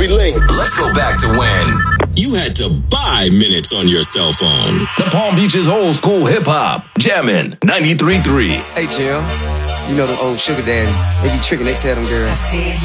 every lane. Let's go back to when you had to buy minutes on your cell phone. The Palm Beaches old school hip hop. Jammin' 93.3. Hey, Jim. You know them old sugar daddy. They be tricking, they tell them girls.